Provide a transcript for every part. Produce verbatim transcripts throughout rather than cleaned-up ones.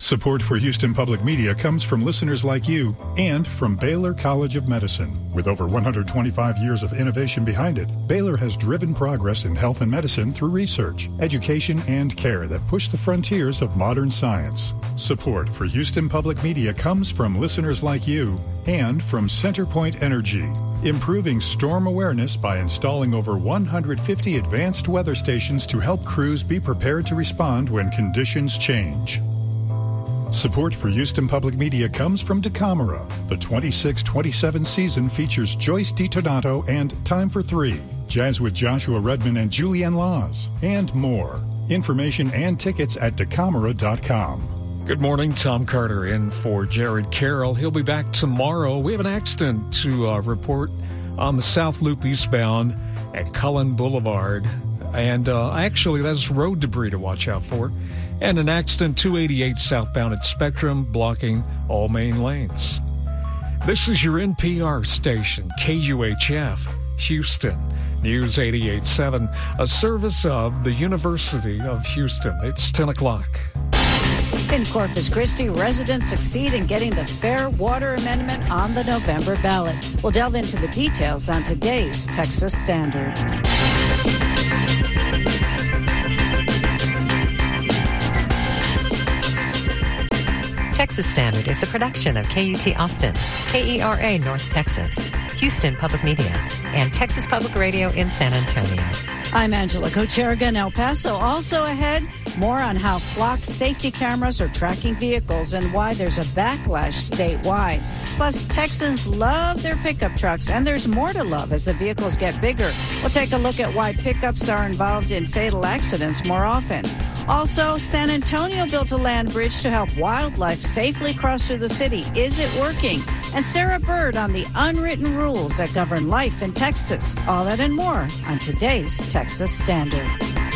Support for Houston Public Media comes from listeners like you and from Baylor College of Medicine. With over one hundred twenty-five years of innovation behind it, Baylor has driven progress in health and medicine through research, education, and care that push the frontiers of modern science. Support for Houston Public Media comes from listeners like you and from CenterPoint Energy, improving storm awareness by installing over one hundred fifty advanced weather stations to help crews be prepared to respond when conditions change. Support for Houston Public Media comes from Dekamara. The twenty-six twenty-seven season features Joyce DiTonato and Time for Three, Jazz with Joshua Redman and Julianne Laws, and more. Information and tickets at Dekamara dot com. Good morning, Tom Carter in for Jared Carroll. He'll be back tomorrow. We have an accident to uh, report on the South Loop eastbound at Cullen Boulevard. And uh, actually, that's road debris to watch out for. And an accident two eighty-eight southbound at Spectrum, blocking all main lanes. This is your N P R station, K U H F, Houston, News eighty-eight point seven, a service of the University of Houston. It's ten o'clock. In Corpus Christi, residents succeed in getting the Fair Water Amendment on the November ballot. We'll delve into the details on today's Texas Standard. Texas Standard is a production of K U T Austin, K E R A North Texas, Houston Public Media, and Texas Public Radio in San Antonio. I'm Angela Kocherga in El Paso. Also ahead, more on how flock safety cameras are tracking vehicles and why there's a backlash statewide. Plus, Texans love their pickup trucks, and there's more to love as the vehicles get bigger. We'll take a look at why pickups are involved in fatal accidents more often. Also, San Antonio built a land bridge to help wildlife safely cross through the city. Is it working? And Sarah Bird on the unwritten rules that govern life in Texas. All that and more on today's Texas Standard.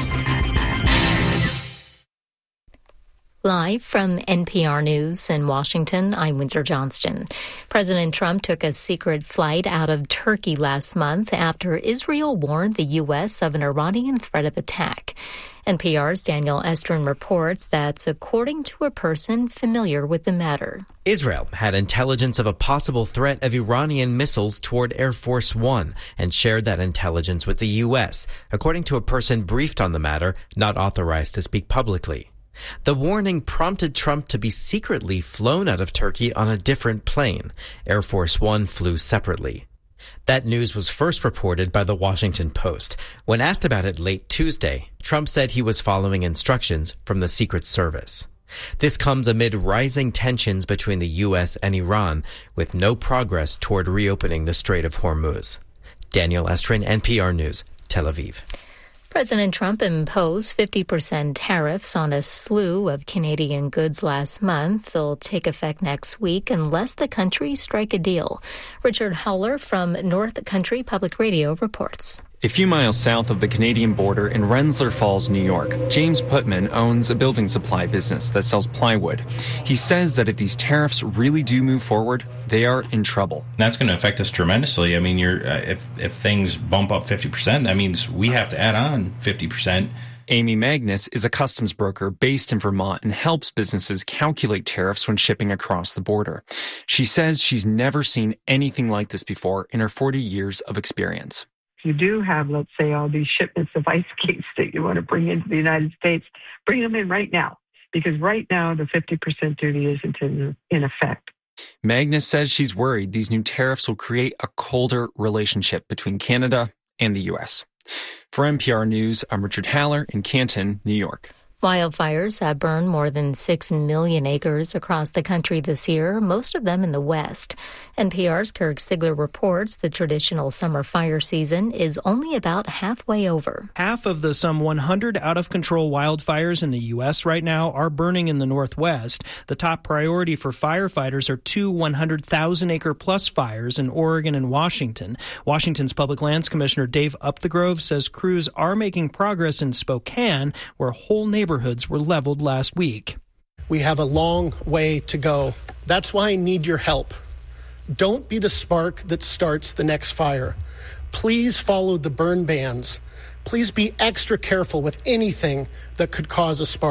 Live from N P R News in Washington, I'm Windsor Johnston. President Trump took a secret flight out of Turkey last month after Israel warned the U S of an Iranian threat of attack. N P R's Daniel Estrin reports that's according to a person familiar with the matter. Israel had intelligence of a possible threat of Iranian missiles toward Air Force One and shared that intelligence with the U S, according to a person briefed on the matter, not authorized to speak publicly. The warning prompted Trump to be secretly flown out of Turkey on a different plane. Air Force One flew separately. That news was first reported by the Washington Post. When asked about it late Tuesday, Trump said he was following instructions from the Secret Service. This comes amid rising tensions between the U S and Iran, with no progress toward reopening the Strait of Hormuz. Daniel Estrin, N P R News, Tel Aviv. President Trump imposed fifty percent tariffs on a slew of Canadian goods last month. They'll take effect next week unless the countries strike a deal. Richard Howler from North Country Public Radio reports. A few miles south of the Canadian border in Rensselaer Falls, New York, James Putman owns a building supply business that sells plywood. He says that if these tariffs really do move forward, they are in trouble. That's going to affect us tremendously. I mean, you're uh, if if things bump up fifty percent, that means we have to add on fifty percent. Amy Magnus is a customs broker based in Vermont and helps businesses calculate tariffs when shipping across the border. She says she's never seen anything like this before in her forty years of experience. You do have, let's say, all these shipments of ice skates that you want to bring into the United States, bring them in right now, because right now the fifty percent duty isn't in, in effect. Magnus says she's worried these new tariffs will create a colder relationship between Canada and the U S. For N P R News, I'm Richard Haller in Canton, New York. Wildfires have burned more than six million acres across the country this year, most of them in the West. N P R's Kirk Sigler reports the traditional summer fire season is only about halfway over. Half of the some one hundred out-of-control wildfires in the U S right now are burning in the Northwest. The top priority for firefighters are two one hundred thousand acre plus fires in Oregon and Washington. Washington's Public Lands Commissioner Dave Upthegrove says crews are making progress in Spokane, where whole neighborhoods Neighborhoods were leveled last week. We have a long way to go. That's why I need your help. Don't be the spark that starts the next fire. Please follow the burn bans. Please be extra careful with anything that could cause a spark.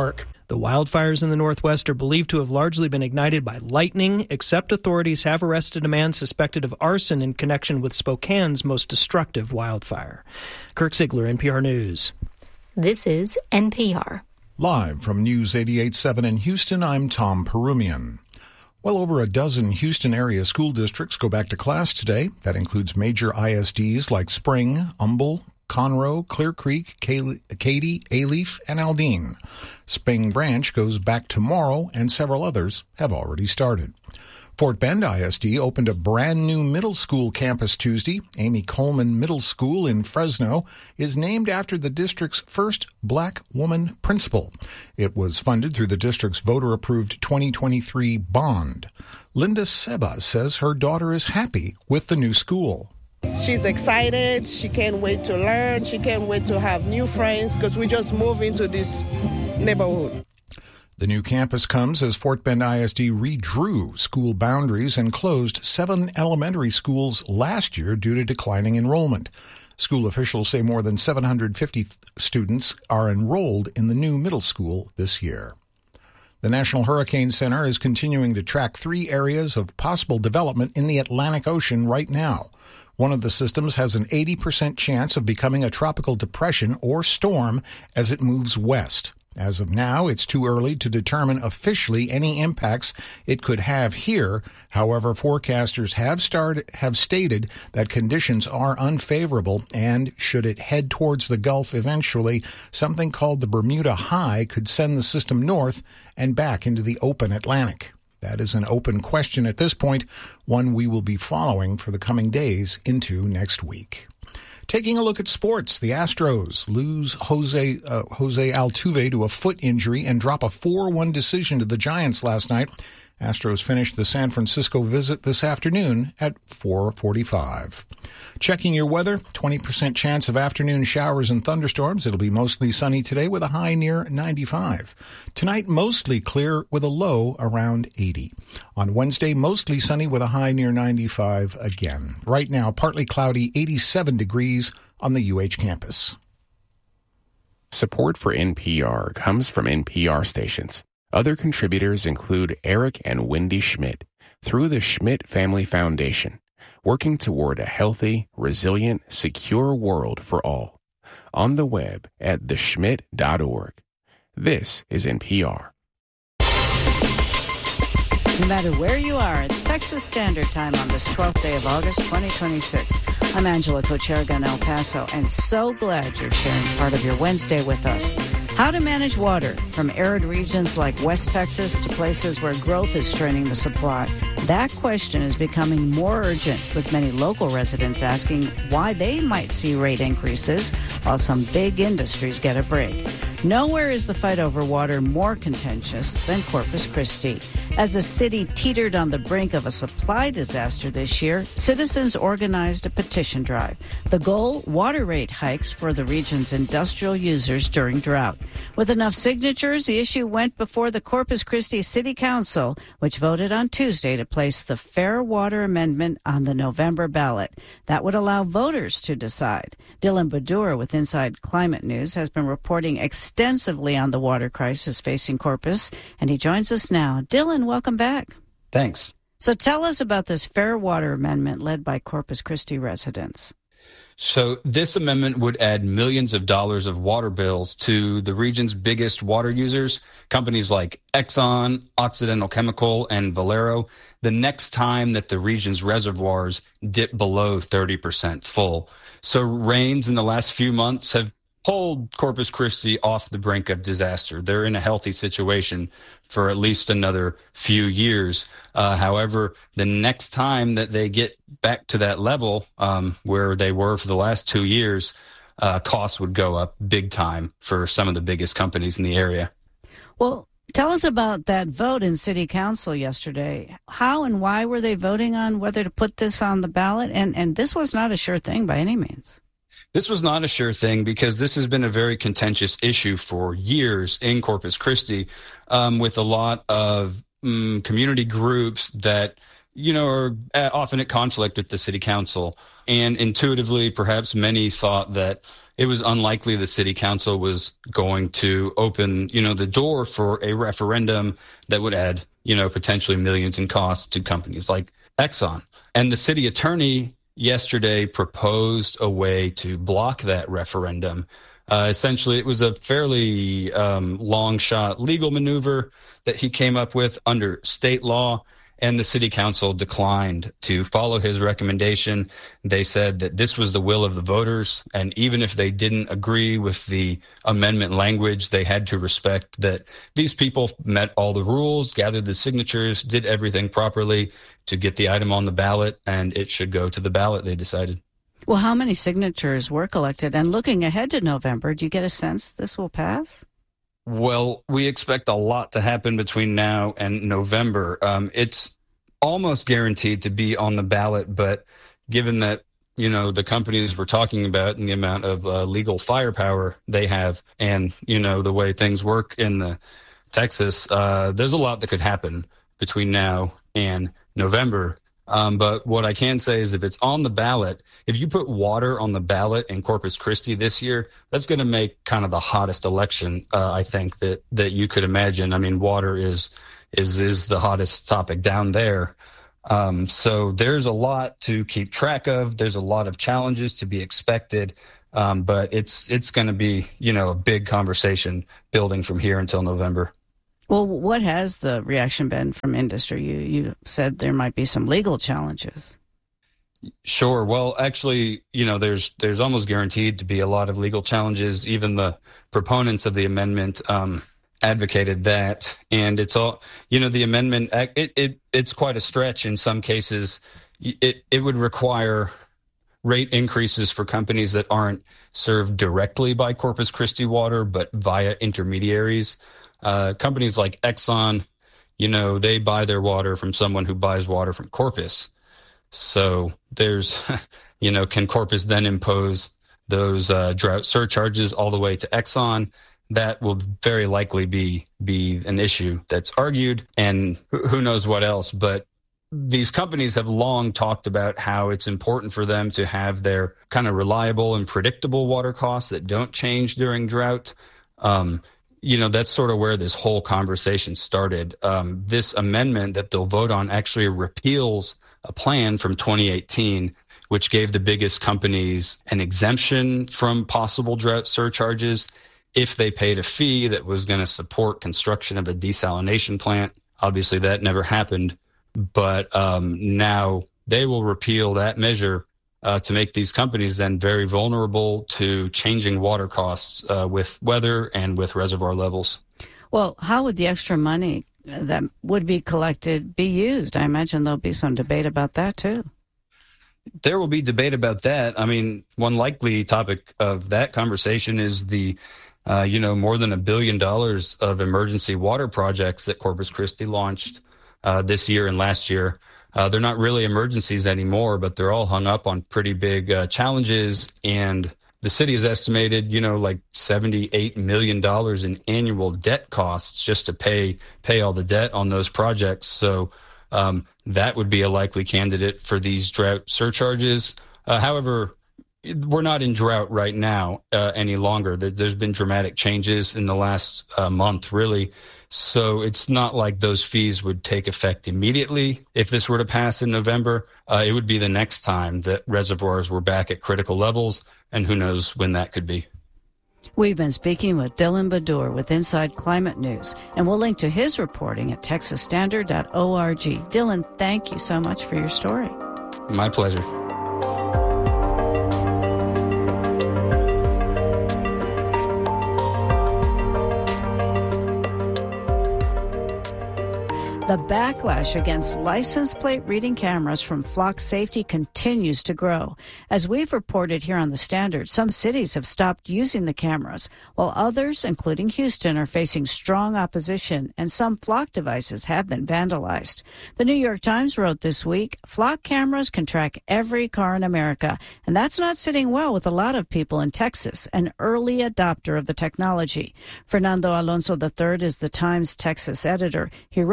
The wildfires in the Northwest are believed to have largely been ignited by lightning, except authorities have arrested a man suspected of arson in connection with Spokane's most destructive wildfire. Kirk Ziegler, N P R News. This is N P R. Live from News eighty-eight point seven in Houston, I'm Tom Perumian. Well over a dozen Houston area school districts go back to class today. That includes major I S Ds like Spring, Humble, Conroe, Clear Creek, Katy, Alief, and Aldine. Spring Branch goes back tomorrow, and several others have already started. Fort Bend I S D opened a brand new middle school campus Tuesday. Amy Coleman Middle School in Fresno is named after the district's first black woman principal. It was funded through the district's voter-approved twenty twenty-three bond. Linda Seba says her daughter is happy with the new school. She's excited. She can't wait to learn. She can't wait to have new friends because we just moved into this neighborhood. The new campus comes as Fort Bend I S D redrew school boundaries and closed seven elementary schools last year due to declining enrollment. School officials say more than seven hundred fifty students are enrolled in the new middle school this year. The National Hurricane Center is continuing to track three areas of possible development in the Atlantic Ocean right now. One of the systems has an eighty percent chance of becoming a tropical depression or storm as it moves west. As of now, it's too early to determine officially any impacts it could have here. However, forecasters have started, have stated that conditions are unfavorable, and should it head towards the Gulf eventually, something called the Bermuda High could send the system north and back into the open Atlantic. That is an open question at this point, one we will be following for the coming days into next week. Taking a look at sports, the Astros lose Jose uh, Jose Altuve to a foot injury and drop a four one decision to the Giants last night. Astros finished the San Francisco visit this afternoon at four forty-five. Checking your weather, twenty percent chance of afternoon showers and thunderstorms. It'll be mostly sunny today with a high near ninety-five. Tonight, mostly clear with a low around eighty. On Wednesday, mostly sunny with a high near ninety-five again. Right now, partly cloudy, eighty-seven degrees on the U H campus. Support for N P R comes from N P R stations. Other contributors include Eric and Wendy Schmidt through the Schmidt Family Foundation, working toward a healthy, resilient, secure world for all. On the web at the schmidt dot org. This is N P R. No matter where you are, it's Texas Standard Time on this twelfth day of August, twenty twenty-six. I'm Angela Cocheraga in El Paso, and so glad you're sharing part of your Wednesday with us. How to manage water from arid regions like West Texas to places where growth is straining the supply. That question is becoming more urgent, with many local residents asking why they might see rate increases while some big industries get a break. Nowhere is the fight over water more contentious than Corpus Christi. As a city teetered on the brink of a supply disaster this year, citizens organized a petition drive. The goal, water rate hikes for the region's industrial users during drought. With enough signatures, the issue went before the Corpus Christi City Council, which voted on Tuesday to place the Fair Water Amendment on the November ballot. That would allow voters to decide. Dylan Baddour with Inside Climate News has been reporting extensively on the water crisis facing Corpus, and he joins us now. Dylan, welcome back. Thanks. So tell us about this Fair Water Amendment led by Corpus Christi residents. So this amendment would add millions of dollars of water bills to the region's biggest water users, companies like Exxon, Occidental Chemical, and Valero, the next time that the region's reservoirs dip below thirty percent full. So rains in the last few months have pulled Corpus Christi off the brink of disaster. They're in a healthy situation for at least another few years. Uh, however, the next time that they get back to that level um, where they were for the last two years, uh, costs would go up big time for some of the biggest companies in the area. Well, tell us about that vote in City Council yesterday. How and why were they voting on whether to put this on the ballot? And, and this was not a sure thing by any means. This was not a sure thing because this has been a very contentious issue for years in Corpus Christi, um, with a lot of um, community groups that you know, are often at conflict with the city council. And intuitively, perhaps many thought that it was unlikely the city council was going to open, you know, the door for a referendum that would add, you know, potentially millions in costs to companies like Exxon. And the city attorney yesterday proposed a way to block that referendum. Uh, essentially, it was a fairly um, long shot legal maneuver that he came up with under state law, and the city council declined to follow his recommendation. They said that this was the will of the voters, and even if they didn't agree with the amendment language, they had to respect that these people met all the rules, gathered the signatures, did everything properly to get the item on the ballot, and it should go to the ballot, they decided. Well, how many signatures were collected? And looking ahead to November, do you get a sense this will pass? Well, we expect a lot to happen between now and November. Um, it's almost guaranteed to be on the ballot, but given that, you know, the companies we're talking about and the amount of uh, legal firepower they have and, you know, the way things work in the Texas, uh, there's a lot that could happen between now and November. Um, but what I can say is if it's on the ballot, if you put water on the ballot in Corpus Christi this year, that's going to make kind of the hottest election, uh, I think, that, that you could imagine. I mean, water is is is the hottest topic down there. Um, so there's a lot to keep track of. There's a lot of challenges to be expected. Um, but it's it's going to be, you know, a big conversation building from here until November. Well, what has the reaction been from industry? You you said there might be some legal challenges. Sure. Well, actually, you know, there's there's almost guaranteed to be a lot of legal challenges. Even the proponents of the amendment um, advocated that, and it's all, you know, the amendment. It it it's quite a stretch in some cases. It it would require rate increases for companies that aren't served directly by Corpus Christi Water, but via intermediaries. Uh, companies like Exxon, you know, they buy their water from someone who buys water from Corpus. So there's, you know, can Corpus then impose those uh, drought surcharges all the way to Exxon? That will very likely be be an issue that's argued, and who knows what else. But these companies have long talked about how it's important for them to have their kind of reliable and predictable water costs that don't change during drought. Um, You know, that's sort of where this whole conversation started. Um, this amendment that they'll vote on actually repeals a plan from twenty eighteen, which gave the biggest companies an exemption from possible drought surcharges if they paid a fee that was going to support construction of a desalination plant. Obviously, that never happened. But um, now they will repeal that measure Uh, to make these companies then very vulnerable to changing water costs uh, with weather and with reservoir levels. Well, how would the extra money that would be collected be used? I imagine there'll be some debate about that, too. There will be debate about that. I mean, one likely topic of that conversation is the, uh, you know, more than a billion dollars of emergency water projects that Corpus Christi launched uh, this year and last year. Uh, they're not really emergencies anymore, but they're all hung up on pretty big uh, challenges. And the city has estimated, you know, like seventy-eight million dollars in annual debt costs just to pay pay all the debt on those projects. So um, that would be a likely candidate for these drought surcharges. Uh, however, we're not in drought right now uh, any longer. There's been dramatic changes in the last uh, month, really. So it's not like those fees would take effect immediately. If this were to pass in November, uh, it would be the next time that reservoirs were back at critical levels, and who knows when that could be. We've been speaking with Dylan Badur with Inside Climate News, and we'll link to his reporting at texas standard dot org. Dylan, thank you so much for your story. My pleasure. The backlash against license plate reading cameras from Flock Safety continues to grow. As we've reported here on The Standard, some cities have stopped using the cameras, while others, including Houston, are facing strong opposition, and some Flock devices have been vandalized. The New York Times wrote this week, Flock cameras can track every car in America, and that's not sitting well with a lot of people in Texas, an early adopter of the technology. Fernando Alonso the third is the Times Texas editor. He wrote about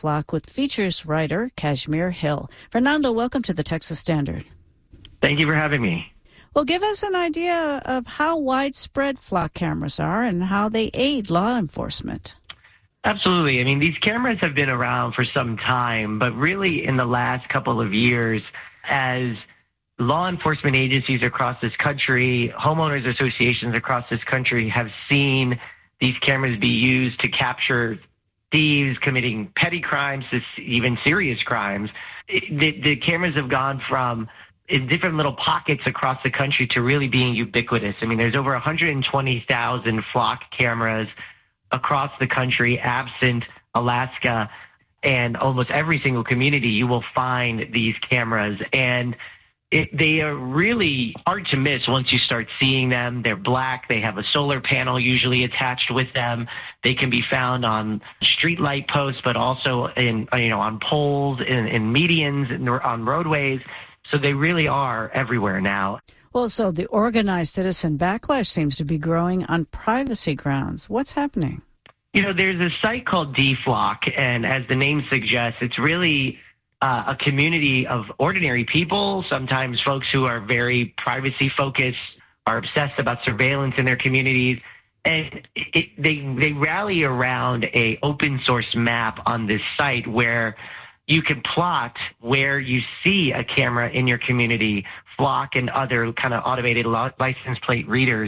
Flock with features writer Kashmir Hill. Fernando, welcome to the Texas Standard. Thank you for having me. Well, give us an idea of how widespread flock cameras are and how they aid law enforcement. Absolutely. I mean, these cameras have been around for some time, but really in the last couple of years, as law enforcement agencies across this country, homeowners associations across this country have seen these cameras be used to capture thieves committing petty crimes to even serious crimes. The, the cameras have gone from in different little pockets across the country to really being ubiquitous. I mean, there's over one hundred twenty thousand flock cameras across the country, absent Alaska, and almost every single community you will find these cameras. And it, they are really hard to miss once you start seeing them. They're black. They have a solar panel usually attached with them. They can be found on street light posts, but also in, you know, on poles, in, in medians, and on roadways. So they really are everywhere now. Well, so the organized citizen backlash seems to be growing on privacy grounds. What's happening? You know, there's a site called D Flock, and as the name suggests, it's really uh, a community of ordinary people, sometimes folks who are very privacy-focused, are obsessed about surveillance in their communities, and it, they they rally around a open-source map on this site where you can plot where you see a camera in your community, Flock and other kind of automated license plate readers.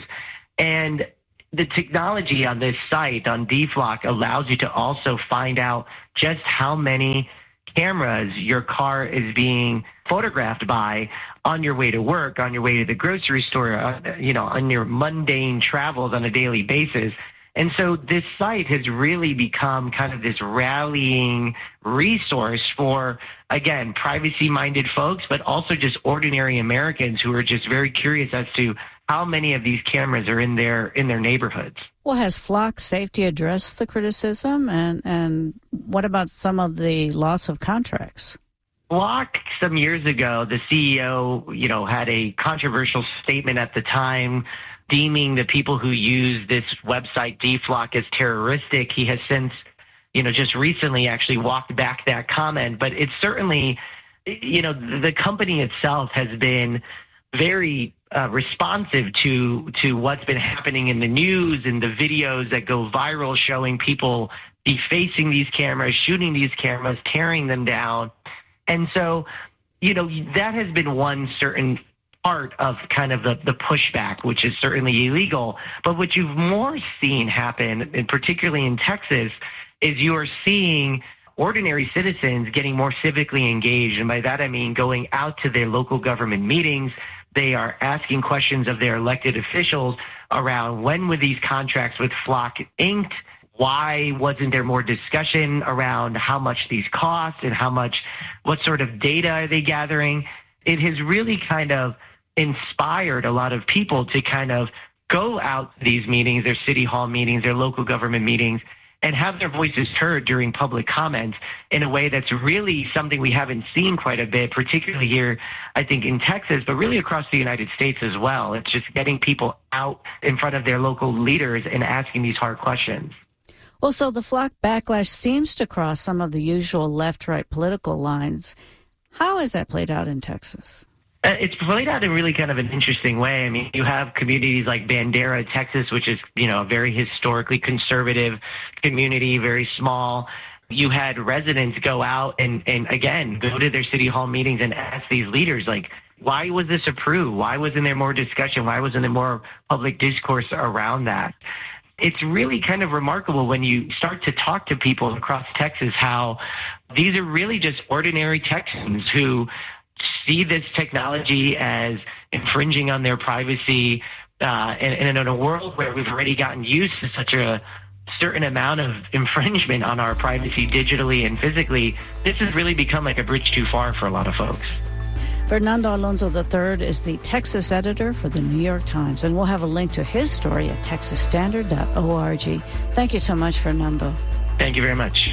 And the technology on this site, on D Flock, allows you to also find out just how many cameras your car is being photographed by on your way to work, on your way to the grocery store, uh, you know, on your mundane travels on a daily basis. And so this site has really become kind of this rallying resource for, again, privacy-minded folks, but also just ordinary Americans who are just very curious as to how many of these cameras are in their in their neighborhoods. Well, has Flock Safety addressed the criticism, and, and what about some of the loss of contracts? Flock, some years ago, the C E O, you know, had a controversial statement at the time, deeming the people who use this website, D Flock, as terroristic. He has since, you know, just recently actually walked back that comment. But it's certainly, you know, the company itself has been very uh, responsive to to what's been happening in the news and the videos that go viral showing people defacing these cameras, shooting these cameras, tearing them down. And so, you know, that has been one certain part of kind of the, the pushback, which is certainly illegal. But what you've more seen happen, and particularly in Texas, is you are seeing ordinary citizens getting more civically engaged. And by that, I mean going out to their local government meetings. They are asking questions of their elected officials around when were these contracts with Flock inked? Why wasn't there more discussion around how much these cost and how much, what sort of data are they gathering? It has really kind of inspired a lot of people to kind of go out to these meetings, their city hall meetings, their local government meetings, and have their voices heard during public comments in a way that's really something we haven't seen quite a bit, particularly here, I think, in Texas, but really across the United States as well. It's just getting people out in front of their local leaders and asking these hard questions. Well, so the Flock backlash seems to cross some of the usual left-right political lines. How has that played out in Texas? It's played out in really kind of an interesting way. I mean, you have communities like Bandera, Texas, which is, you know, a very historically conservative community, very small. You had residents go out and, and again, go to their city hall meetings and ask these leaders, like, why was this approved? Why wasn't there more discussion? Why wasn't there more public discourse around that? It's really kind of remarkable when you start to talk to people across Texas how these are really just ordinary Texans who see this technology as infringing on their privacy, uh, and, and in a world where we've already gotten used to such a certain amount of infringement on our privacy digitally and physically, this has really become like a bridge too far for a lot of folks. Fernando Alonso the third is the Texas editor for the New York Times, and we'll have a link to his story at texas standard dot org. Thank you so much, Fernando. Thank you very much.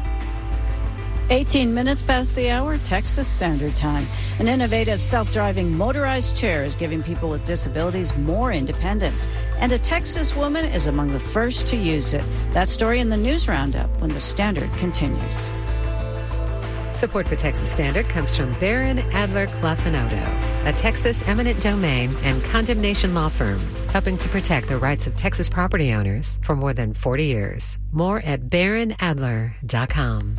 eighteen minutes past the hour, Texas Standard Time. An innovative self-driving motorized chair is giving people with disabilities more independence. And a Texas woman is among the first to use it. That story in the News Roundup when the Standard continues. Support for Texas Standard comes from Barron, Adler, Clough and Odo, a Texas eminent domain and condemnation law firm, helping to protect the rights of Texas property owners for more than forty years. More at baron adler dot com.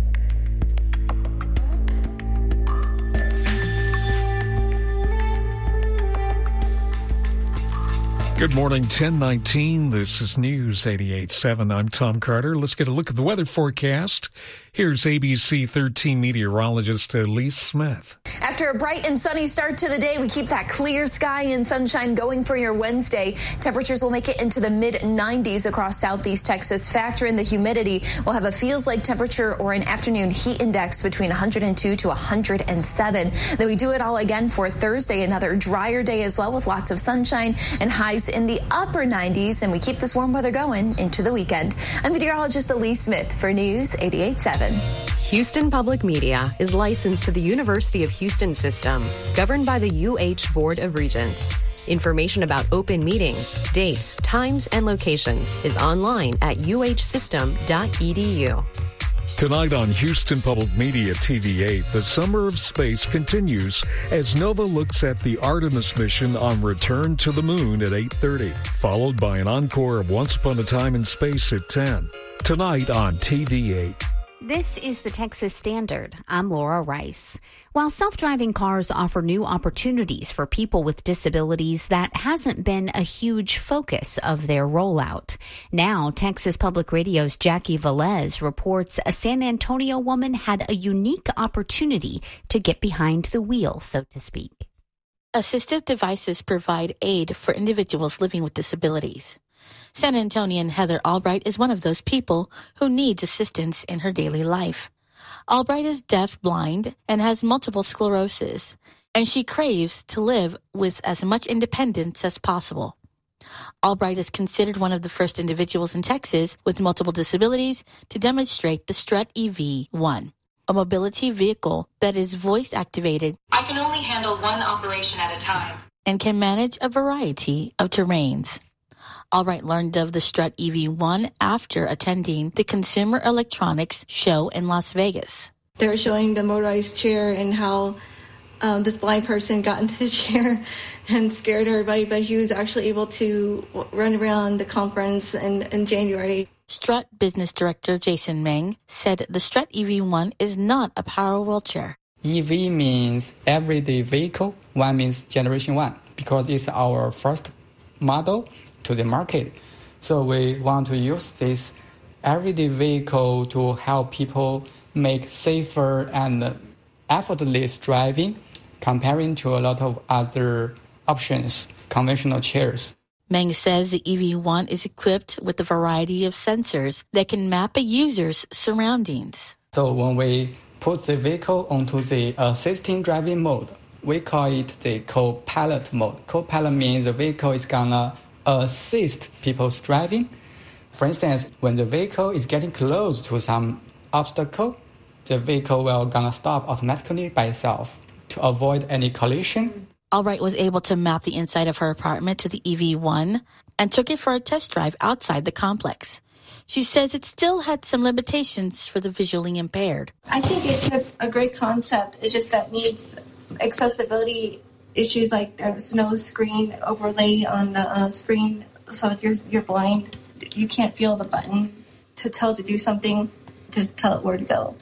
Good morning, ten nineteen. This is News eighty-eight point seven. I'm Tom Carter. Let's get a look at the weather forecast. Here's A B C thirteen meteorologist Elise Smith. After a bright and sunny start to the day, we keep that clear sky and sunshine going for your Wednesday. Temperatures will make it into the mid nineties across southeast Texas. Factor in the humidity. We'll have a feels like temperature or an afternoon heat index between one hundred two to one hundred seven. Then we do it all again for Thursday, another drier day as well with lots of sunshine and highs in the upper nineties. And we keep this warm weather going into the weekend. I'm meteorologist Elise Smith for News eighty-eight point seven. Houston Public Media is licensed to the University of Houston system, governed by the U H Board of Regents. Information about open meetings, dates, times, and locations is online at u h system dot e d u. Tonight on Houston Public Media T V eight, the Summer of Space continues as NOVA looks at the Artemis mission on return to the moon at eight thirty, followed by an encore of Once Upon a Time in Space at ten. Tonight on T V eight. This is the Texas Standard. I'm Laura Rice. While self-driving cars offer new opportunities for people with disabilities, that hasn't been a huge focus of their rollout. Now, Texas Public Radio's Jackie Velez reports a San Antonio woman had a unique opportunity to get behind the wheel, so to speak. Assistive devices provide aid for individuals living with disabilities. San Antonian Heather Albright is one of those people who needs assistance in her daily life. Albright is deaf-blind and has multiple sclerosis, and she craves to live with as much independence as possible. Albright is considered one of the first individuals in Texas with multiple disabilities to demonstrate the Strut E V one, a mobility vehicle that is voice-activated. I can only handle one operation at a time and can manage a variety of terrains. Albright learned of the Strut E V one after attending the Consumer Electronics Show in Las Vegas. They were showing the motorized chair and how um, this blind person got into the chair and scared everybody, but he was actually able to run around the conference in, in January. Strut Business Director Jason Meng said the Strut E V one is not a power wheelchair. E V means everyday vehicle. One means generation one because it's our first model to the market. So we want to use this everyday vehicle to help people make safer and effortless driving comparing to a lot of other options, conventional chairs. Meng says the E V one is equipped with a variety of sensors that can map a user's surroundings. So when we put the vehicle onto the assisting driving mode, we call it the co-pilot mode. Co-pilot means the vehicle is gonna assist people's driving. For instance, when the vehicle is getting close to some obstacle, the vehicle will gonna stop automatically by itself to avoid any collision. Albright was able to map the inside of her apartment to the E V one and took it for a test drive outside the complex. She says it still had some limitations for the visually impaired. I think it's a, a great concept. It's just that needs accessibility issues, like there's no screen overlay on the uh, screen, so if you're, you're blind, you can't feel the button to tell to do something, to tell it where to go.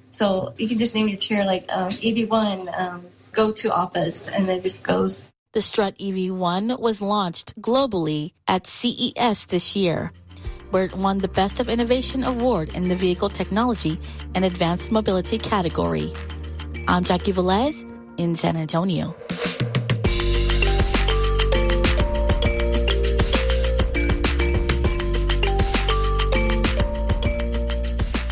So you can just name your chair like um, E V one, um, go to office, and it just goes. The Strut E V one was launched globally at C E S this year, where it won the Best of Innovation Award in the Vehicle Technology and Advanced Mobility category. I'm Jackie Velez in San Antonio.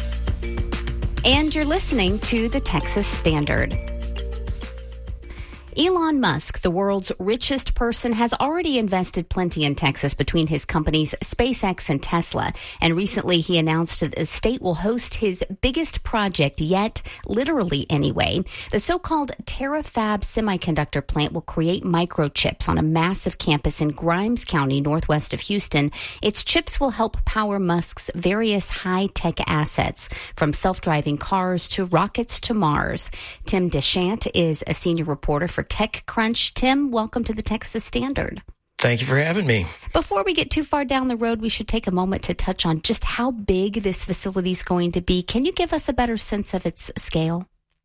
And you're listening to the Texas Standard. Elon Musk, the world's richest person, has already invested plenty in Texas between his companies SpaceX and Tesla. And recently he announced that the state will host his biggest project yet, literally anyway. The so-called TerraFab semiconductor plant will create microchips on a massive campus in Grimes County, northwest of Houston. Its chips will help power Musk's various high-tech assets, from self-driving cars to rockets to Mars. Tim Deschamps is a senior reporter for TechCrunch. Tim, welcome to the Texas Standard. Thank you for having me. Before we get too far down the road, we should take a moment to touch on just how big this facility is going to be. Can you give us a better sense of its scale?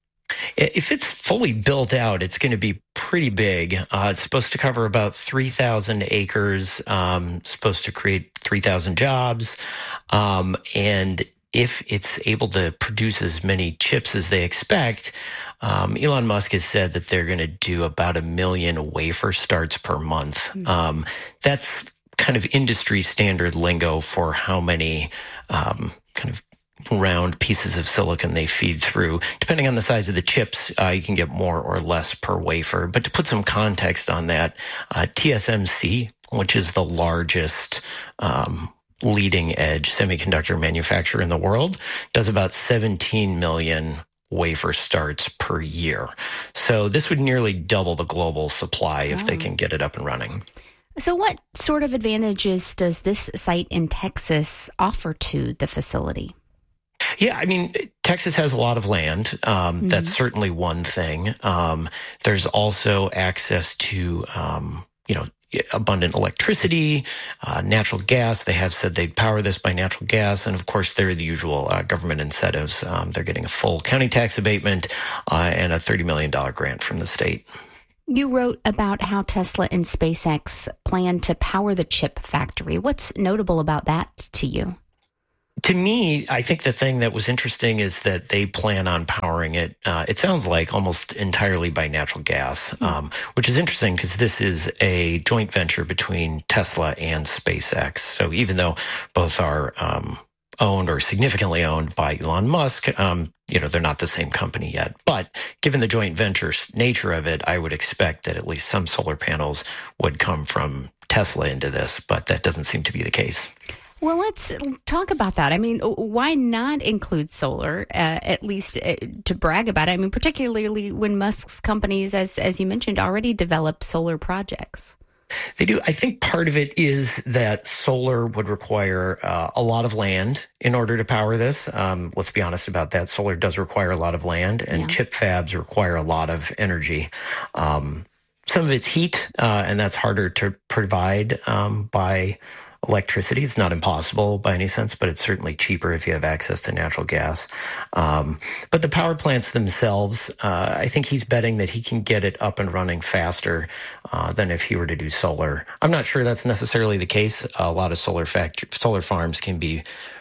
If it's fully built out, it's going to be pretty big. Uh, it's supposed to cover about three thousand acres, um, supposed to create three thousand jobs. Um, and if it's able to produce as many chips as they expect, um, Elon Musk has said that they're going to do about a million wafer starts per month. Mm-hmm. Um, that's kind of industry standard lingo for how many um, kind of round pieces of silicon they feed through. Depending on the size of the chips, uh, you can get more or less per wafer. But to put some context on that, uh, T S M C, which is the largest um, leading edge semiconductor manufacturer in the world, does about seventeen million wafer starts per year. So this would nearly double the global supply if oh. they can get it up and running. So what sort of advantages does this site in Texas offer to the facility? Yeah, I mean, Texas has a lot of land. Um, mm-hmm. That's certainly one thing. Um, there's also access to, um, you know, abundant electricity, uh, natural gas. They have said they'd power this by natural gas. And of course, there are the usual uh, government incentives. Um, they're getting a full county tax abatement uh, and a thirty million dollars grant from the state. You wrote about how Tesla and SpaceX plan to power the chip factory. What's notable about that to you? To me, I think the thing that was interesting is that they plan on powering it, uh, it sounds like almost entirely by natural gas, mm. um, which is interesting because this is a joint venture between Tesla and SpaceX. So even though both are um, owned or significantly owned by Elon Musk, um, you know, they're not the same company yet. But given the joint venture nature of it, I would expect that at least some solar panels would come from Tesla into this, but that doesn't seem to be the case. Well, let's talk about that. I mean, why not include solar, uh, at least uh, to brag about it? I mean, particularly when Musk's companies, as as you mentioned, already develop solar projects. They do. I think part of it is that solar would require uh, a lot of land in order to power this. Um, let's be honest about that. Solar does require a lot of land, and yeah. chip fabs require a lot of energy. Um, some of it's heat, uh, and that's harder to provide um, by electricity. It's not impossible by any sense, but it's certainly cheaper if you have access to natural gas. Um, but the power plants themselves, uh, I think he's betting that he can get it up and running faster uh, than if he were to do solar. I'm not sure that's necessarily the case. A lot of solar factory, solar farms can be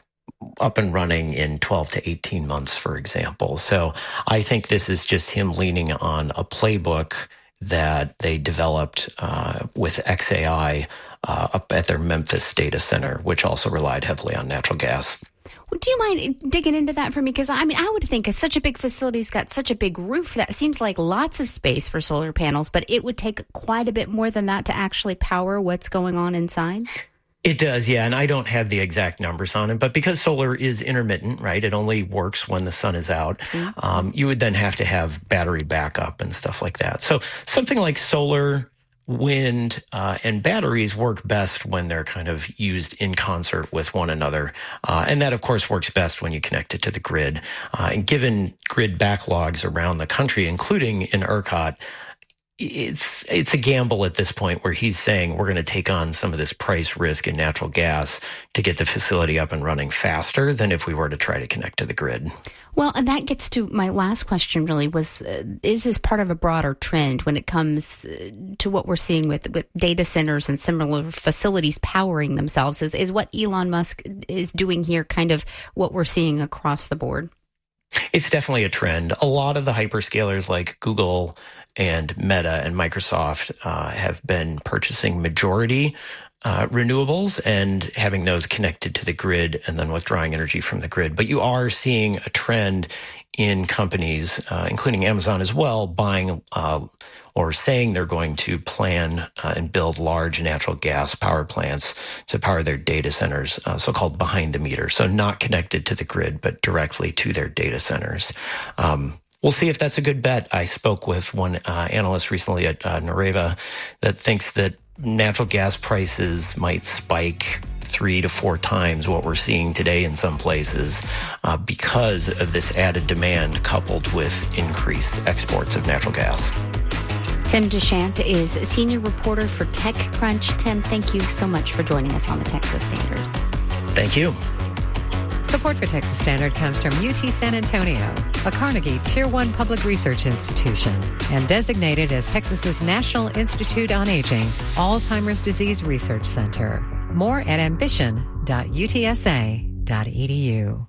up and running in twelve to eighteen months, for example. So I think this is just him leaning on a playbook that they developed uh, with X A I uh, up at their Memphis data center, which also relied heavily on natural gas. Well, do you mind digging into that for me? Because, I mean, I would think such a big facility's got such a big roof that seems like lots of space for solar panels, but it would take quite a bit more than that to actually power what's going on inside? It does, yeah, and I don't have the exact numbers on it, but because solar is intermittent, right, it only works when the sun is out, mm-hmm. um, you would then have to have battery backup and stuff like that. So something like solar, wind, uh, and batteries work best when they're kind of used in concert with one another, uh, and that, of course, works best when you connect it to the grid. Uh, and given grid backlogs around the country, including in ERCOT, It's it's a gamble at this point where he's saying we're going to take on some of this price risk in natural gas to get the facility up and running faster than if we were to try to connect to the grid. Well, and that gets to my last question, really, was uh, is this part of a broader trend when it comes uh, to what we're seeing with, with data centers and similar facilities powering themselves? Is, is what Elon Musk is doing here kind of what we're seeing across the board? It's definitely a trend. A lot of the hyperscalers like Google and Meta and Microsoft uh, have been purchasing majority uh, renewables and having those connected to the grid and then withdrawing energy from the grid. But you are seeing a trend in companies, uh, including Amazon as well, buying uh, or saying they're going to plan uh, and build large natural gas power plants to power their data centers, uh, so-called behind the meter. So not connected to the grid, but directly to their data centers. Um, we'll see if that's a good bet. I spoke with one uh, analyst recently at uh, Nareva that thinks that natural gas prices might spike three to four times what we're seeing today in some places uh, because of this added demand coupled with increased exports of natural gas. Tim Deshant is a senior reporter for TechCrunch. Tim, thank you so much for joining us on the Texas Standard. Thank you. Support for Texas Standard comes from U T San Antonio, a Carnegie Tier one public research institution, and designated as Texas's National Institute on Aging Alzheimer's Disease Research Center. More at ambition dot u t s a dot e d u.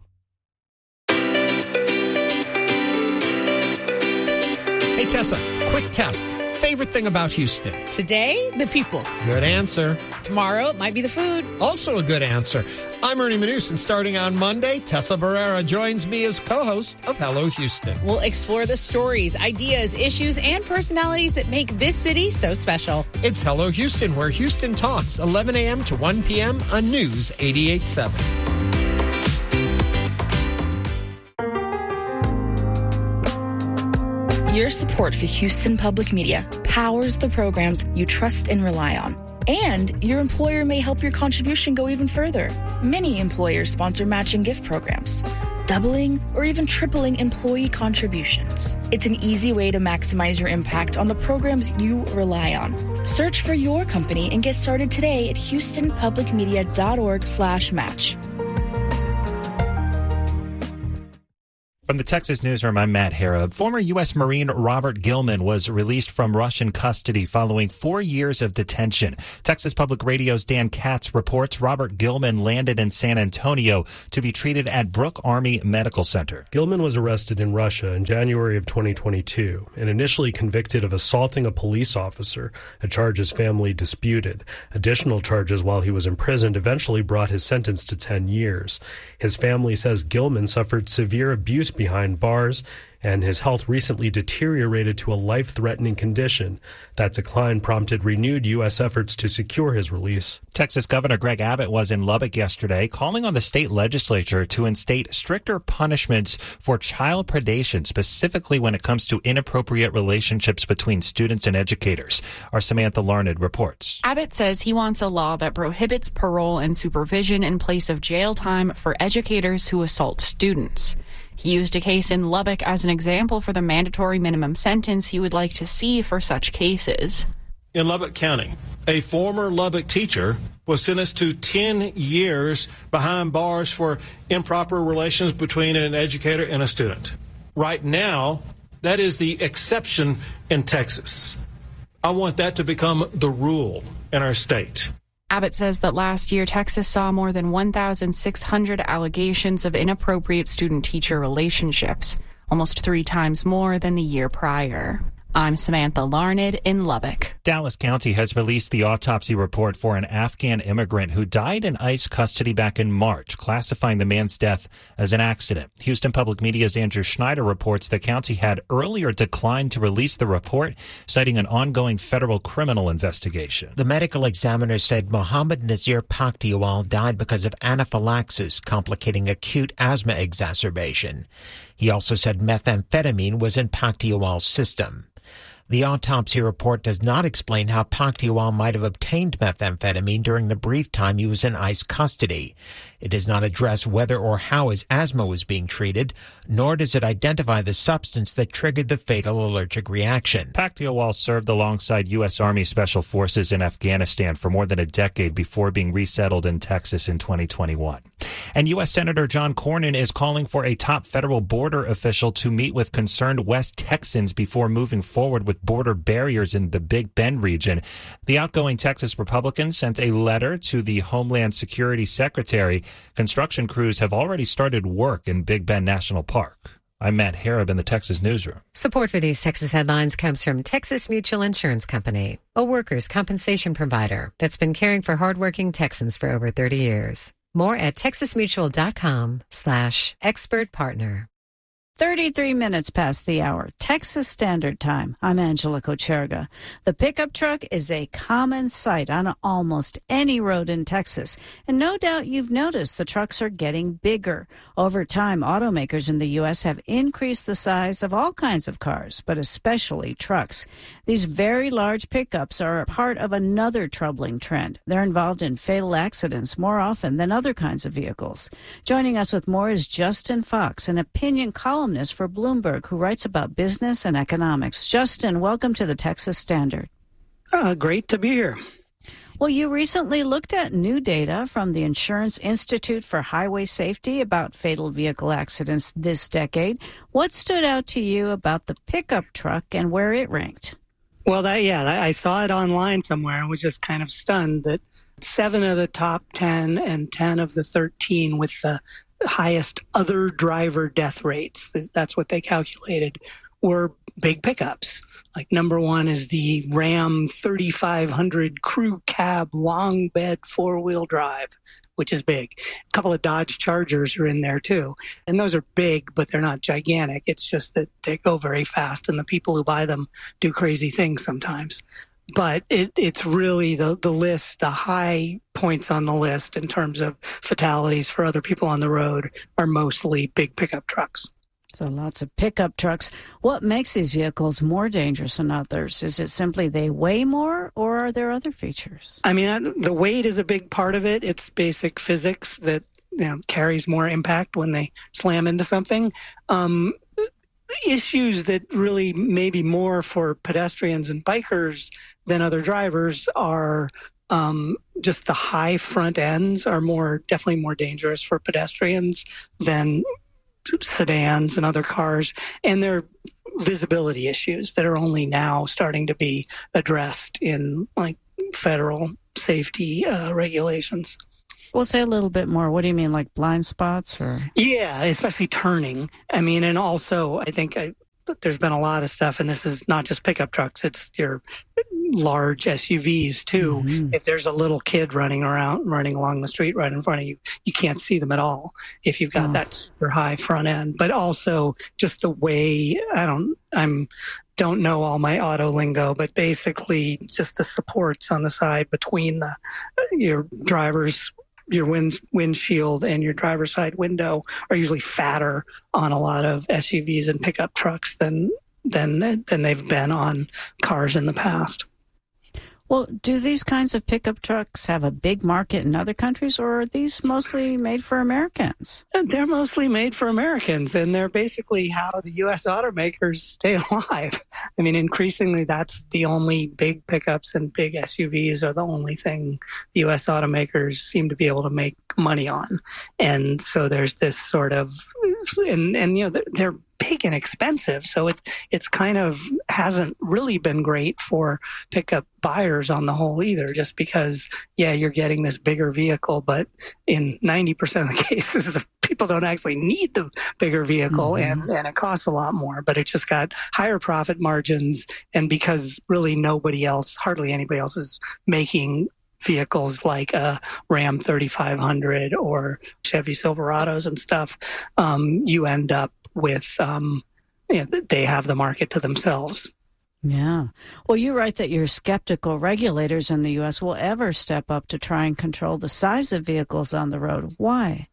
Hey, Tessa, quick test. Favorite thing about Houston? Today, the people. Good answer. Tomorrow, it might be the food. Also a good answer. I'm Ernie Manus, and starting on Monday, Tessa Barrera joins me as co-host of Hello Houston. We'll explore the stories, ideas, issues, and personalities that make this city so special. It's Hello Houston, where Houston talks, eleven a.m. to one p.m. on News eighty-eight point seven. Your support for Houston Public Media powers the programs you trust and rely on. And your employer may help your contribution go even further. Many employers sponsor matching gift programs, doubling or even tripling employee contributions. It's an easy way to maximize your impact on the programs you rely on. Search for your company and get started today at houston public media dot org slash match. From the Texas Newsroom, I'm Matt Harrop. Former U S Marine Robert Gilman was released from Russian custody following four years of detention. Texas Public Radio's Dan Katz reports Robert Gilman landed in San Antonio to be treated at Brooke Army Medical Center. Gilman was arrested in Russia in January of twenty twenty-two and initially convicted of assaulting a police officer, a charge his family disputed. Additional charges while he was imprisoned eventually brought his sentence to ten years. His family says Gilman suffered severe abuse behind bars, and his health recently deteriorated to a life-threatening condition. That decline prompted renewed U S efforts to secure his release. Texas Governor Greg Abbott was in Lubbock yesterday, calling on the state legislature to instate stricter punishments for child predation, specifically when it comes to inappropriate relationships between students and educators. Our Samantha Larned reports. Abbott says he wants a law that prohibits parole and supervision in place of jail time for educators who assault students. He used a case in Lubbock as an example for the mandatory minimum sentence he would like to see for such cases. In Lubbock County, a former Lubbock teacher was sentenced to ten years behind bars for improper relations between an educator and a student. Right now, that is the exception in Texas. I want that to become the rule in our state. Abbott says that last year, Texas saw more than one thousand six hundred allegations of inappropriate student-teacher relationships, almost three times more than the year prior. I'm Samantha Larned in Lubbock. Dallas County has released the autopsy report for an Afghan immigrant who died in ICE custody back in March, classifying the man's death as an accident. Houston Public Media's Andrew Schneider reports the county had earlier declined to release the report, citing an ongoing federal criminal investigation. The medical examiner said Mohammed Nazir Pakhtiwal died because of anaphylaxis, complicating acute asthma exacerbation. He also said methamphetamine was in Pakhtiwal's system. The autopsy report does not explain how Pakhtiwal might have obtained methamphetamine during the brief time he was in ICE custody. It does not address whether or how his asthma was being treated, nor does it identify the substance that triggered the fatal allergic reaction. Pakhtiwal served alongside U S Army Special Forces in Afghanistan for more than a decade before being resettled in Texas in twenty twenty-one. And U S Senator John Cornyn is calling for a top federal border official to meet with concerned West Texans before moving forward with border barriers in the Big Bend region. The outgoing Texas Republican sent a letter to the Homeland Security Secretary. Construction crews have already started work in Big Bend National Park. I'm Matt Harab in the Texas Newsroom. Support for these Texas headlines comes from Texas Mutual Insurance Company, a workers' compensation provider that's been caring for hardworking Texans for over thirty years. More at texasmutual.com slash expert partner. thirty-three minutes past the hour, Texas Standard Time. I'm Angela Kocherga. The pickup truck is a common sight on almost any road in Texas. And no doubt you've noticed the trucks are getting bigger. Over time, automakers in the U S have increased the size of all kinds of cars, but especially trucks. These very large pickups are a part of another troubling trend. They're involved in fatal accidents more often than other kinds of vehicles. Joining us with more is Justin Fox, an opinion columnist for Bloomberg who writes about business and economics. Justin, welcome to the Texas Standard. Uh, great to be here. Well, you recently looked at new data from the Insurance Institute for Highway Safety about fatal vehicle accidents this decade. What stood out to you about the pickup truck and where it ranked? Well, that, yeah, I saw it online somewhere and was just kind of stunned that seven of the top ten and ten of the thirteen with the highest other driver death rates, that's what they calculated, were big pickups. Like number one is the Ram thirty-five hundred crew cab long bed four-wheel drive, which is big. A couple of Dodge Chargers are in there too. And those are big, but they're not gigantic. It's just that they go very fast and the people who buy them do crazy things sometimes. But it, it's really the, the list, the high points on the list in terms of fatalities for other people on the road are mostly big pickup trucks. So lots of pickup trucks. What makes these vehicles more dangerous than others? Is it simply they weigh more, or are there other features? I mean, the weight is a big part of it. It's basic physics that, you know, carries more impact when they slam into something. Um, issues that really maybe more for pedestrians and bikers than other drivers are um, just the high front ends are more definitely more dangerous for pedestrians than sedans and other cars, and there are visibility issues that are only now starting to be addressed in like federal safety uh, regulations. Well, say a little bit more. What do you mean, like blind spots or? Yeah, especially turning. I mean, and also I think I, there's been a lot of stuff, and this is not just pickup trucks, it's your large S U Vs too. Mm-hmm. If there's a little kid running around, running along the street right in front of you, you can't see them at all if you've got oh. that super high front end. But also just the way, I don't, I'm, don't know all my auto lingo, but basically just the supports on the side between the, your driver's your wind, windshield and your driver's side window are usually fatter on a lot of S U Vs and pickup trucks than than than they've been on cars in the past. Well, do these kinds of pickup trucks have a big market in other countries, or are these mostly made for Americans? They're mostly made for Americans, and they're basically how the U S automakers stay alive. I mean, increasingly, that's the only big pickups and big S U Vs are the only thing the U S automakers seem to be able to make money on. And so there's this sort of, and, and you know, they're, they're big and expensive. So it it's kind of hasn't really been great for pickup buyers on the whole either, just because, yeah, you're getting this bigger vehicle, but in ninety percent of the cases, the people don't actually need the bigger vehicle mm-hmm. and, and it costs a lot more, but it just got higher profit margins. And because really nobody else, hardly anybody else is making vehicles like a Ram thirty-five hundred or Chevy Silverados and stuff, um, you end up with, um, you know, they have the market to themselves. Yeah. Well, you write that you're skeptical regulators in the U S will ever step up to try and control the size of vehicles on the road. Why?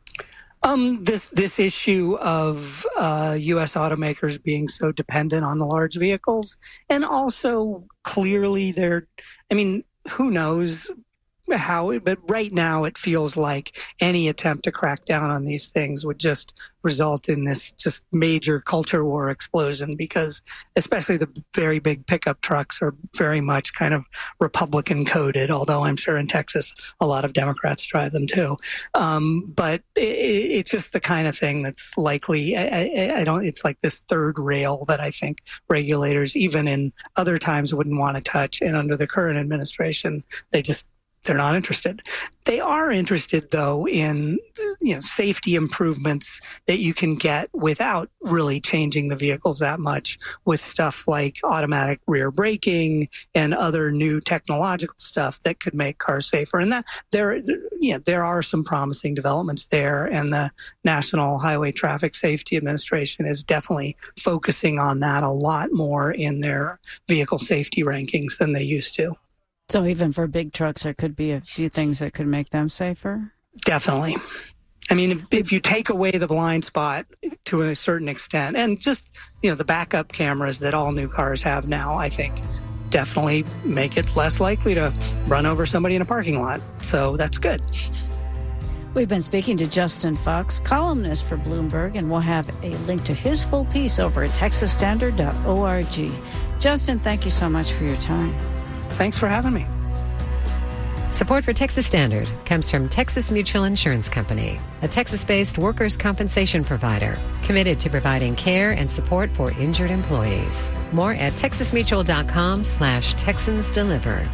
Um, this this issue of uh, U S automakers being so dependent on the large vehicles, and also clearly they're, I mean, who knows how, but right now it feels like any attempt to crack down on these things would just result in this just major culture war explosion, because especially the very big pickup trucks are very much kind of Republican coded, although I'm sure in Texas a lot of Democrats drive them too. Um, but it, it's just the kind of thing that's likely, I, I, I don't, it's like this third rail that I think regulators, even in other times, wouldn't want to touch. And under the current administration, they just They're not interested. They are interested, though, in you know safety improvements that you can get without really changing the vehicles that much, with stuff like automatic rear braking and other new technological stuff that could make cars safer. And that there, you know, there are some promising developments there, and the National Highway Traffic Safety Administration is definitely focusing on that a lot more in their vehicle safety rankings than they used to. So even for big trucks, there could be a few things that could make them safer? Definitely. I mean, if, if you take away the blind spot to a certain extent, and just, you know, the backup cameras that all new cars have now, I think definitely make it less likely to run over somebody in a parking lot. So that's good. We've been speaking to Justin Fox, columnist for Bloomberg, and we'll have a link to his full piece over at texas standard dot org. Justin, thank you so much for your time. Thanks for having me. Support for Texas Standard comes from Texas Mutual Insurance Company, a Texas-based workers' compensation provider committed to providing care and support for injured employees. More at texasmutual.com slash Texans Deliver.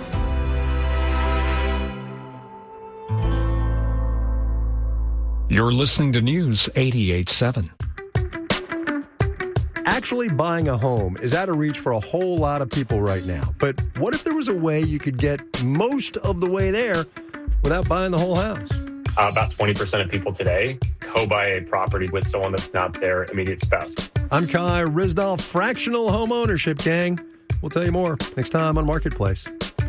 You're listening to News eighty-eight point seven. Actually buying a home is out of reach for a whole lot of people right now. But what if there was a way you could get most of the way there without buying the whole house? Uh, about twenty percent of people today co-buy a property with someone that's not their immediate spouse. I'm Kai Risdall, fractional home ownership gang. We'll tell you more next time on Marketplace.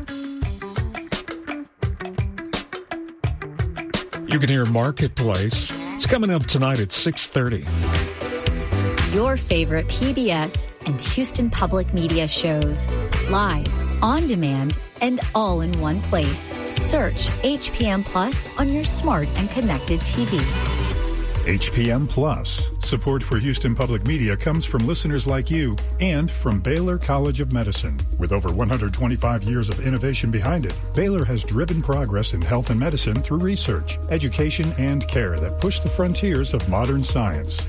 You can hear Marketplace. It's coming up tonight at six thirty. Your favorite P B S and Houston Public Media shows, live, on demand, and all in one place. Search H P M Plus on your smart and connected T Vs. H P M Plus. Support for Houston Public Media comes from listeners like you and from Baylor College of Medicine. With over one hundred twenty-five years of innovation behind it, Baylor has driven progress in health and medicine through research, education, and care that push the frontiers of modern science.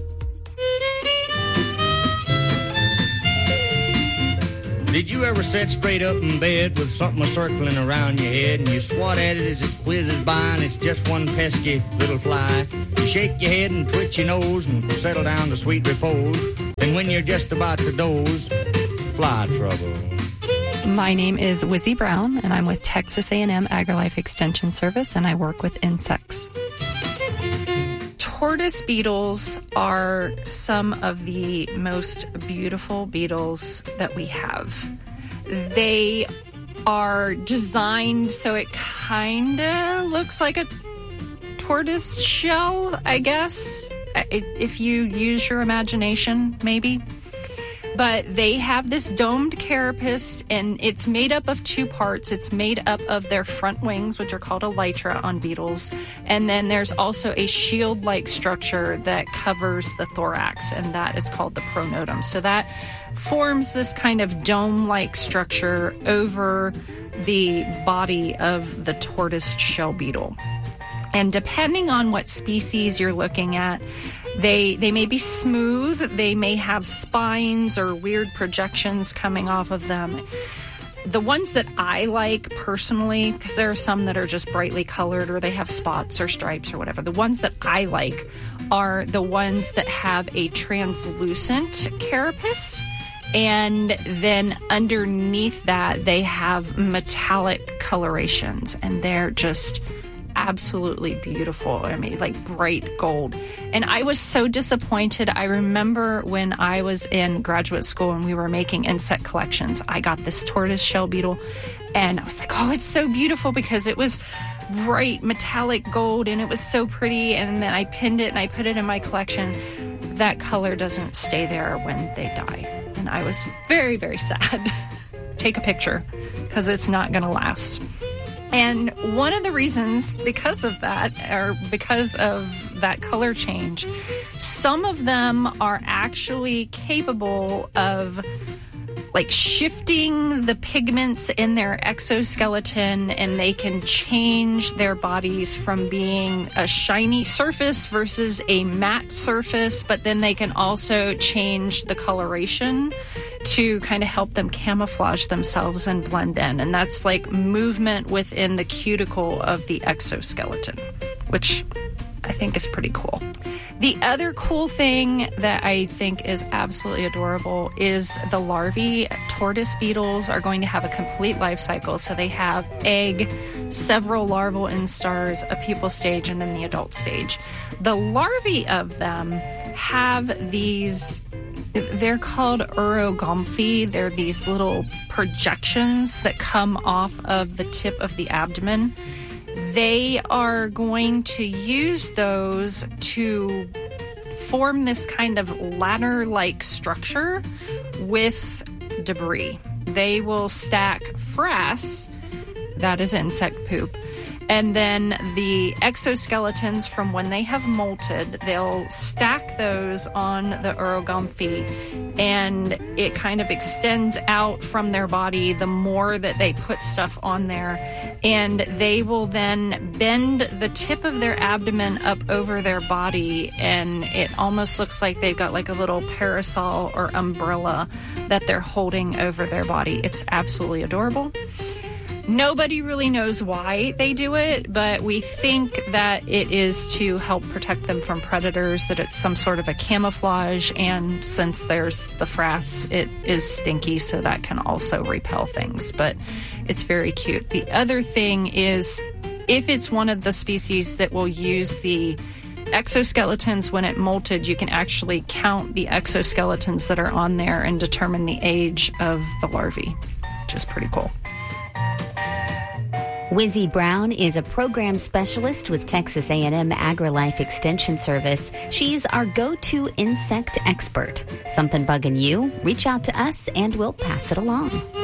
Did you ever sit straight up in bed with something circling around your head and you swat at it as it whizzes by and it's just one pesky little fly? You shake your head and twitch your nose and settle down to sweet repose. And when you're just about to doze, fly trouble. My name is Wizzy Brown, and I'm with Texas A and M AgriLife Extension Service, and I work with insects. Tortoise beetles are some of the most beautiful beetles that we have. They are designed so it kind of looks like a tortoise shell, I guess, if you use your imagination, maybe. But they have this domed carapace, and it's made up of two parts. It's made up of their front wings, which are called elytra on beetles. And then there's also a shield-like structure that covers the thorax, and that is called the pronotum. So that forms this kind of dome-like structure over the body of the tortoise shell beetle. And depending on what species you're looking at, They they may be smooth, they may have spines or weird projections coming off of them. The ones that I like personally, because there are some that are just brightly colored or they have spots or stripes or whatever, the ones that I like are the ones that have a translucent carapace, and then underneath that they have metallic colorations, and they're just absolutely beautiful. I mean, like bright gold. And I was so disappointed. I remember when I was in graduate school and we were making insect collections, I got this tortoise shell beetle and I was like, oh, it's so beautiful because it was bright metallic gold and it was so pretty. And then I pinned it and I put it in my collection. That color doesn't stay there when they die. And I was very, very sad. Take a picture because it's not going to last. And one of the reasons because of that, or because of that color change, some of them are actually capable of like shifting the pigments in their exoskeleton, and they can change their bodies from being a shiny surface versus a matte surface, but then they can also change the coloration to kind of help them camouflage themselves and blend in. And that's like movement within the cuticle of the exoskeleton, which I think is pretty cool. The other cool thing that I think is absolutely adorable is the larvae. Tortoise beetles are going to have a complete life cycle. So they have egg, several larval instars, a pupal stage, and then the adult stage. The larvae of them have these, they're called urogompi. They're these little projections that come off of the tip of the abdomen. They are going to use those to form this kind of ladder-like structure with debris. They will stack frass, that is insect poop, and then the exoskeletons from when they have molted, they'll stack those on the urogompi, and it kind of extends out from their body the more that they put stuff on there. And they will then bend the tip of their abdomen up over their body, and it almost looks like they've got like a little parasol or umbrella that they're holding over their body. It's absolutely adorable. Nobody really knows why they do it, but we think that it is to help protect them from predators, that it's some sort of a camouflage, and since there's the frass, it is stinky, so that can also repel things, but it's very cute. The other thing is, if it's one of the species that will use the exoskeletons when it molted, you can actually count the exoskeletons that are on there and determine the age of the larvae, which is pretty cool. Wizzy Brown is a program specialist with Texas A and M AgriLife Extension Service. She's our go-to insect expert. Something bugging you? Reach out to us and we'll pass it along.